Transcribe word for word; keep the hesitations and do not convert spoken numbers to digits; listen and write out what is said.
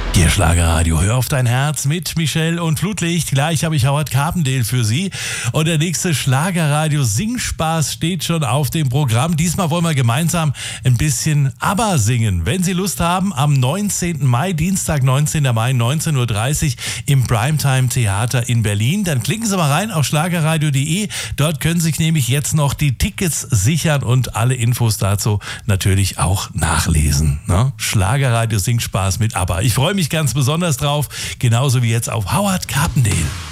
Hier Schlagerradio, hör auf dein Herz mit Michelle und Flutlicht. Gleich habe ich Howard Carpendale für Sie. Und der nächste Schlagerradio Singspaß steht schon auf dem Programm. Diesmal wollen wir gemeinsam ein bisschen ABBA singen. Wenn Sie Lust haben, am neunzehnten Mai, Dienstag, neunzehnten Mai, neunzehn Uhr dreißig im Primetime Theater in Berlin. Dann klicken Sie mal rein auf schlagerradio punkt de. Dort können Sie sich nämlich jetzt noch die Tickets sichern und alle Infos dazu natürlich auch nachlesen. Ne? Schlagerradio Singspaß mit ABBA. Ich freue mich ganz besonders drauf, genauso wie jetzt auf Howard Carpendale.